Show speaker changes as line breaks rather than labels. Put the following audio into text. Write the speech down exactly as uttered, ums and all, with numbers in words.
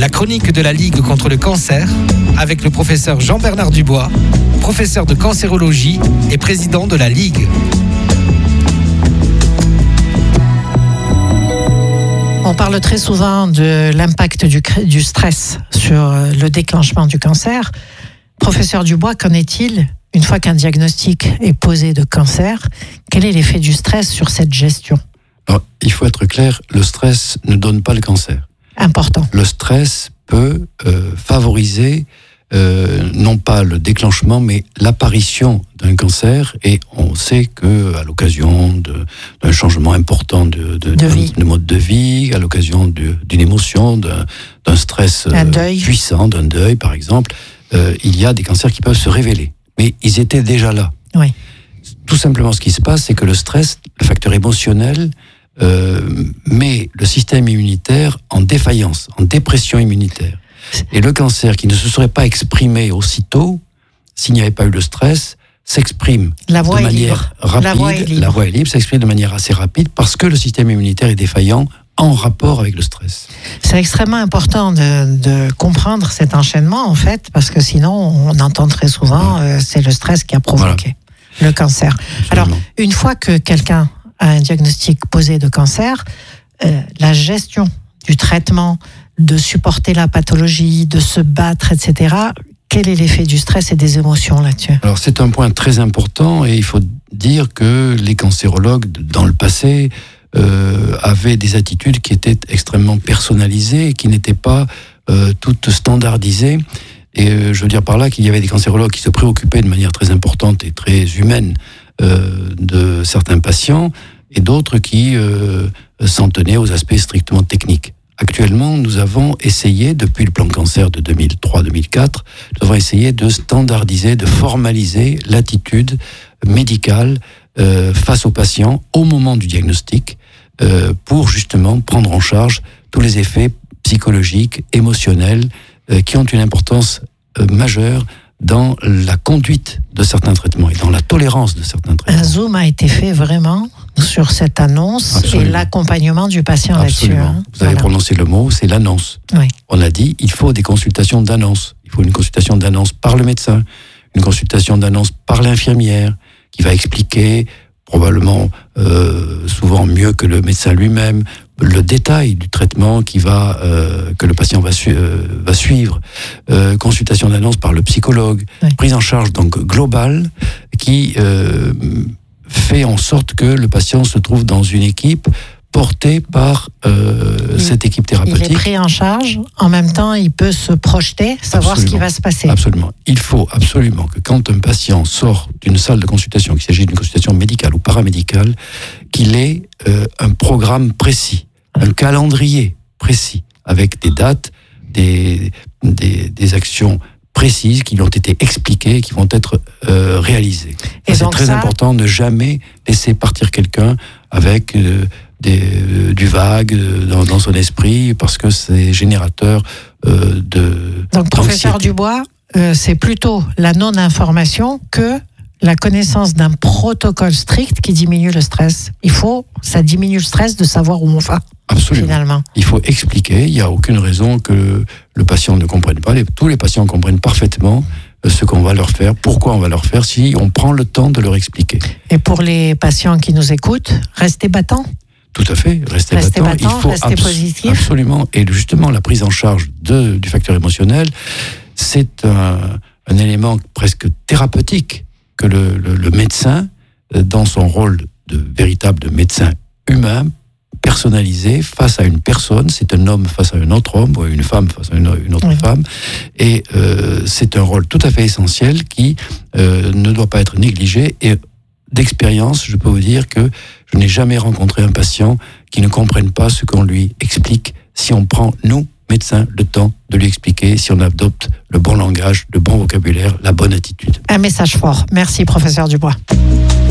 la chronique de la Ligue contre le cancer avec le professeur Jean-Bernard Dubois, professeur de cancérologie et président de la Ligue.
On parle très souvent de l'impact du, du stress sur le déclenchement du cancer. Professeur Dubois, qu'en est-il une fois qu'un diagnostic est posé de cancer? Quel est l'effet du stress sur cette gestion?
Alors, il faut être clair, le stress ne donne pas le cancer.
Important.
Le stress peut euh, favoriser euh, non pas le déclenchement, mais l'apparition d'un cancer. Et on sait qu'à l'occasion de, d'un changement important de, de,
de,
de, de mode de vie, à l'occasion de, d'une émotion, d'un, d'un stress
un
euh,
deuil.
puissant, d'un deuil par exemple, euh, il y a des cancers qui peuvent se révéler. Mais ils étaient déjà là.
Oui.
Tout simplement, ce qui se passe, c'est que le stress, le facteur émotionnel, euh, met le système immunitaire en défaillance, en dépression immunitaire. Et le cancer, qui ne se serait pas exprimé aussitôt, s'il n'y avait pas eu le stress, s'exprime
la voie
de
est
manière
libre.
rapide.
La voie est libre.
La voie est libre, s'exprime de manière assez rapide parce que le système immunitaire est défaillant en rapport avec le stress.
C'est extrêmement important de, de comprendre cet enchaînement, en fait, parce que sinon, on entend très souvent, euh, c'est le stress qui a provoqué voilà. le cancer.
Absolument.
Alors, une fois que quelqu'un a un diagnostic posé de cancer, euh, la gestion du traitement, de supporter la pathologie, de se battre, et cetera, quel est l'effet du stress et des émotions là-dessus?
Alors, c'est un point très important et il faut dire que les cancérologues, dans le passé, Euh, avaient des attitudes qui étaient extrêmement personnalisées, qui n'étaient pas euh, toutes standardisées. Et euh, je veux dire par là qu'il y avait des cancérologues qui se préoccupaient de manière très importante et très humaine euh, de certains patients, et d'autres qui euh, s'en tenaient aux aspects strictement techniques. Actuellement, nous avons essayé, depuis le plan cancer de deux mille trois deux mille quatre, nous avons essayé de standardiser, de formaliser l'attitude médicale euh, face aux patients au moment du diagnostic, euh, pour justement prendre en charge tous les effets psychologiques, émotionnels, euh, qui ont une importance euh, majeure dans la conduite de certains traitements et dans la tolérance de certains traitements.
Un zoom a été fait vraiment sur cette annonce. Absolument. Et l'accompagnement du patient
Absolument.
là-dessus. Hein.
Vous avez voilà. prononcé le mot, c'est l'annonce.
Oui.
On a dit, il faut des consultations d'annonce. Il faut une consultation d'annonce par le médecin, une consultation d'annonce par l'infirmière, qui va expliquer, probablement euh, souvent mieux que le médecin lui-même, le détail du traitement qui va, euh, que le patient va, su- euh, va suivre, euh, consultation d'annonce par le psychologue, oui. prise en charge donc globale qui euh, fait en sorte que le patient se trouve dans une équipe porté par euh, il, cette équipe thérapeutique.
Il est pris en charge, en même temps il peut se projeter, savoir absolument, ce qui va se passer.
Absolument. Il faut absolument que quand un patient sort d'une salle de consultation, qu'il s'agisse d'une consultation médicale ou paramédicale, qu'il ait euh, un programme précis, un calendrier précis, avec des dates, des, des, des actions précises qui lui ont été expliquées, qui vont être euh, réalisées. Et c'est très ça... important de ne jamais laisser partir quelqu'un avec... Euh, Des, euh, du vague euh, dans, dans son esprit, parce que c'est générateur euh, de...
Donc, professeur Dubois, euh, c'est plutôt la non-information que la connaissance d'un protocole strict qui diminue le stress. Il faut, ça diminue le stress de savoir où on va.
Absolument.
Finalement.
Il faut expliquer, il n'y a aucune raison que le patient ne comprenne pas. Les, tous les patients comprennent parfaitement ce qu'on va leur faire, pourquoi on va leur faire, si on prend le temps de leur expliquer.
Et pour les patients qui nous écoutent, restez battants.
Tout à fait, restez,
restez
battant,
battant,
il faut
restez
abs-
positif.
Absolument. Et justement, la prise en charge de, du facteur émotionnel, c'est un, un élément presque thérapeutique que le, le, le médecin, dans son rôle de véritable de médecin humain, personnalisé, face à une personne, c'est un homme face à un autre homme, ou une femme face à une, une autre oui. femme, et euh, c'est un rôle tout à fait essentiel qui euh, ne doit pas être négligé. Et d'expérience, je peux vous dire que je n'ai jamais rencontré un patient qui ne comprenne pas ce qu'on lui explique si on prend, nous, médecins, le temps de lui expliquer, si on adopte le bon langage, le bon vocabulaire, la bonne attitude.
Un message fort. Merci, professeur Dubois.